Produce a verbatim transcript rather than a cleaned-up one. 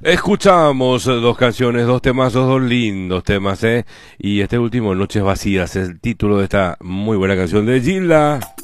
Escuchamos dos canciones, dos temas, dos, dos lindos temas, ¿eh? Y este último, Noches Vacías, es el título de esta muy buena canción de Gilda.